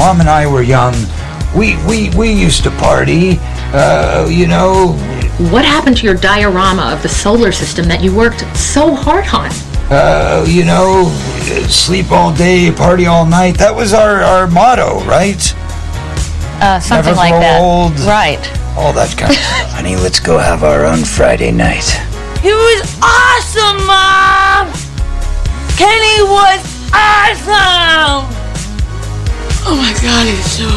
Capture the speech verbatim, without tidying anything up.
Mom and I were young, we we, we used to party, uh, you know. What happened to your diorama of the solar system that you worked so hard on? Uh, you know, sleep all day, party all night. That was our, our motto, right? Uh, something Never like grow that. old. Right. All that kind of stuff. Honey, let's go have our own Friday night.